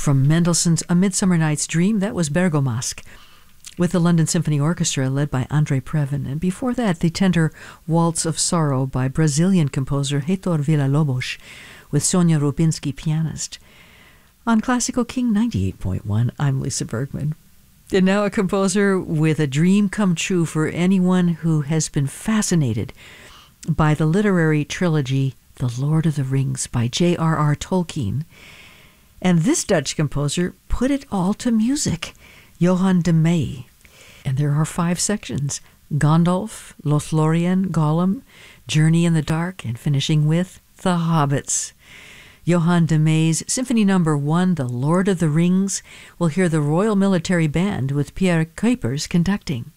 From Mendelssohn's A Midsummer Night's Dream, that was Bergomask, with the London Symphony Orchestra led by André Previn. And before that, the tender Waltz of Sorrow by Brazilian composer Heitor Villa-Lobos, with Sonia Rubinski, pianist. On Classical King 98.1, I'm Lisa Bergman. And now a composer with a dream come true for anyone who has been fascinated by the literary trilogy The Lord of the Rings by J.R.R. Tolkien. And this Dutch composer put it all to music, Johan de Meij. And there are 5 sections: Gandalf, Lothlorien, Gollum, Journey in the Dark, and finishing with The Hobbits. Johan de Meij's Symphony No. 1, The Lord of the Rings. We'll hear the Royal Military Band with Pierre Kuipers conducting.